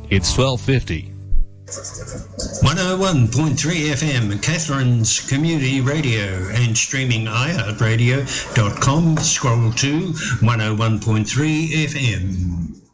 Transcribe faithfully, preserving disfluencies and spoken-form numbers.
It's twelve fifty. one oh one point three F M, Catherine's Community Radio, and streaming i heart radio dot com. Scroll to one oh one point three F M.